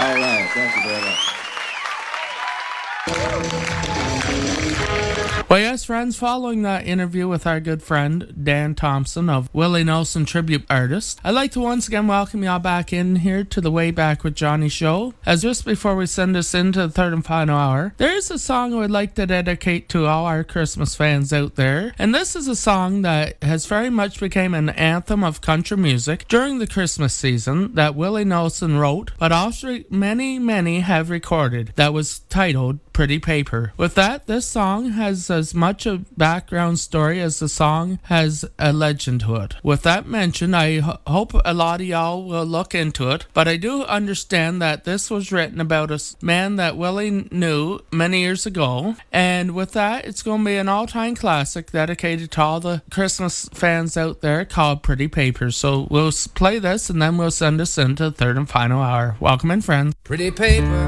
All right. Thank you very much. Well, yes, friends, following that interview with our good friend Dan Thompson of Willie Nelson Tribute Artist, I'd like to once again welcome y'all back in here to the Way Back with Johnny show. As just before we send us into the third and final hour, there is a song I would like to dedicate to all our Christmas fans out there. And this is a song that has very much become an anthem of country music during the Christmas season that Willie Nelson wrote, but also many have recorded, that was titled Pretty Paper. With that, this song has as much a background story as the song has a legend to it. With that mentioned, I hope a lot of y'all will look into it, but I do understand that this was written about a man that Willie knew many years ago, and with that, it's going to be an all-time classic dedicated to all the Christmas fans out there called Pretty Paper. So we'll play this and then we'll send us into the third and final hour. Welcome in, friends. Pretty paper